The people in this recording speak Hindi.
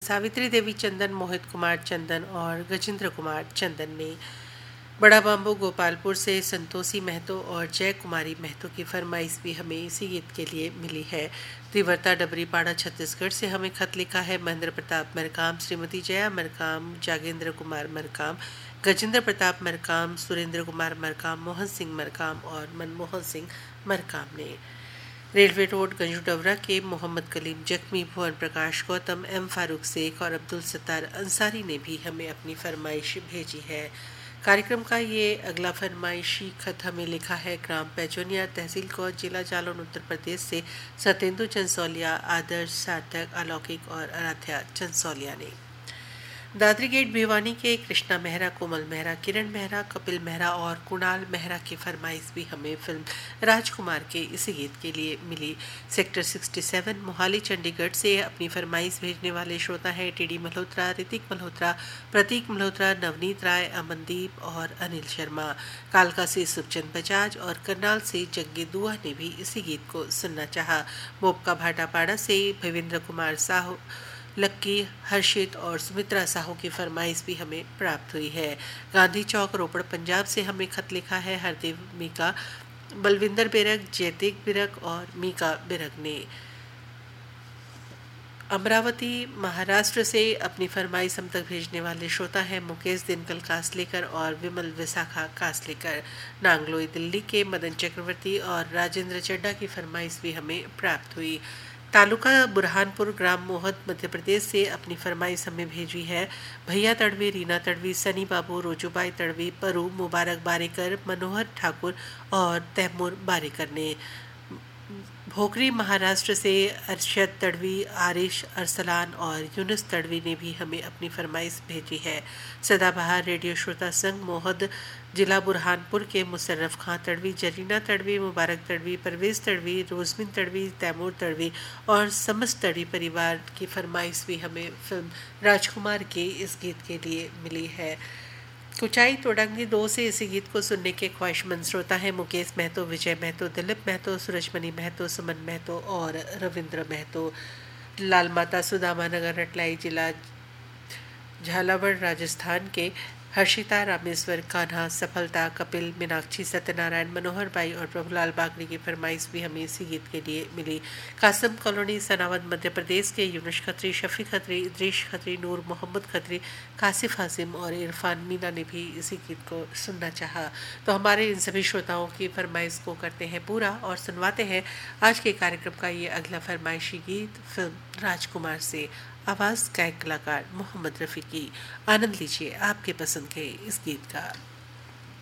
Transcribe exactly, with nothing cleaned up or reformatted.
सावित्री देवी चंदन, मोहित कुमार चंदन और गजेंद्र कुमार चंदन ने। बड़ा बाम्बू गोपालपुर से संतोषी महतो और जय कुमारी महतो की फरमाइश भी हमें इसी गीत के लिए मिली है। त्रिवर्ता डबरीपाड़ा छत्तीसगढ़ से हमें खत लिखा है महेंद्र प्रताप मरकाम, श्रीमती जया मरकाम, जागेंद्र कुमार मरकाम, गजेंद्र प्रताप मरकाम, सुरेंद्र कुमार मरकाम, मोहन सिंह मरकाम और मनमोहन सिंह मरकाम ने। रेलवे रोड गंजूडवरा के मोहम्मद कलीम जख्मी, भुवन प्रकाश गौतम, एम फारूक शेख और अब्दुल सत्तार अंसारी ने भी हमें अपनी फरमाइश भेजी है। कार्यक्रम का ये अगला फरमाइशी खत हमें लिखा है ग्राम पैजोनिया, तहसील कोट, जिला जालौन, उत्तर प्रदेश से सत्येंदु चंसौलिया, आदर्श, सार्थक, अलौकिक और आराध्या चंसौलिया ने। दादरी गेट भिवानी के कृष्णा मेहरा, कोमल मेहरा, किरण मेहरा, कपिल मेहरा और कुणाल मेहरा की फरमाइश भी हमें फिल्म राजकुमार के इसी गीत के लिए मिली। सेक्टर सड़सठ मोहाली चंडीगढ़ से अपनी फरमाइश भेजने वाले श्रोता हैं टीडी मल्होत्रा, ऋतिक मल्होत्रा, प्रतीक मल्होत्रा, नवनीत राय, अमनदीप और अनिल शर्मा। कालका से सुखचंद बजाज और करनाल से जग्गे दुआ ने भी इसी गीत को सुनना चाहा। मोपका भाटापाड़ा से भवेंद्र कुमार साहू, लक्की, हर्षित और सुमित्रा साहू की फरमाइश भी हमें प्राप्त हुई है। गांधी चौक रोपड़ पंजाब से हमें खत लिखा है हरदेव मीका, बलविंदर बिरक, जयतिक बिरक और मीका बिरक ने। अमरावती महाराष्ट्र से अपनी फरमाइश हम तक भेजने वाले श्रोता हैं मुकेश दिनकल कासलेकर और विमल विशाखा कासलेकर। नांगलोई दिल्ली के मदन चक्रवर्ती और राजेंद्र चड्डा की फरमाइश भी हमें प्राप्त हुई। तालुका बुरहानपुर, ग्राम मोहद, मध्य प्रदेश से अपनी फरमाइश हमें भेजी है भैया तड़वी, रीना तड़वी, सनी बाबू, रोजूबाई तड़वी, परू, मुबारक बारेकर, मनोहर ठाकुर और तैमूर बारेकर ने। भोकरी महाराष्ट्र से अरशद तड़वी, आरिश अरसलान और यूनुस तड़वी ने भी हमें अपनी फरमाइश भेजी है। सदाबहार रेडियो श्रोता संघ मोहद, जिला बुरहानपुर के मुशर्रफ खां तड़वी, जरीना तड़वी, मुबारक तड़वी, परवेज तड़वी, रोजमिन तड़वी, तैमूर तड़वी और समस्त तड़वी परिवार की फरमाइश भी हमें फिल्म राजकुमार के इस गीत के लिए मिली है। कुचाई तोडंगी दो से इसी गीत को सुनने के ख्वाहिशमंद श्रोता हैं मुकेश महतो, विजय महतो, दिलीप महतो, सूरजमणि महतो, सुमन महतो और रविंद्र महतो। लाल माता सुदामा नगर, रटलाई, जिला झालावाड़, राजस्थान के हर्षिता, रामेश्वर, कान्हा, सफलता, कपिल, मीनाक्षी, सत्यनारायण, मनोहर बाई और प्रभुलाल बागड़ी की फरमाइश भी हमें इसी गीत के लिए मिली। कासम कॉलोनी, सनावद, मध्य प्रदेश के यूनुस खत्री, शफी खत्री, इद्रीश खत्री, नूर मोहम्मद खत्री, कासिफ हासिम और इरफान मीना ने भी इसी गीत को सुनना चाहा। तो हमारे इन सभी श्रोताओं की फरमाइश को करते हैं पूरा और सुनवाते हैं आज के कार्यक्रम का ये अगला फरमाइशी गीत फिल्म राजकुमार से। आवाज़ गायक कलाकार मोहम्मद रफ़ी की। आनंद लीजिए आपके पसंद के इस गीत का।